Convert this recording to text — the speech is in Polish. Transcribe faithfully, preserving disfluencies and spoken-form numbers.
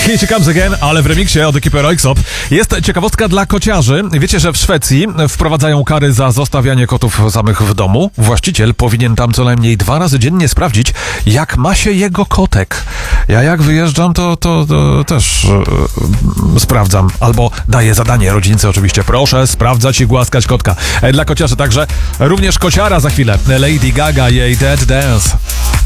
Here She Comes Again, ale w remiksie od ekipy Röyksopp. Jest ciekawostka dla kociarzy. Wiecie, że w Szwecji wprowadzają kary za zostawianie kotów samych w domu? Właściciel powinien tam co najmniej dwa razy dziennie sprawdzić, jak ma się jego kotek. Ja jak wyjeżdżam, to, to, to też yy, sprawdzam. Albo daję zadanie rodzince oczywiście. Proszę sprawdzać i głaskać kotka. Dla kociarzy także również kociara za chwilę. Lady Gaga, jej Dead Dance.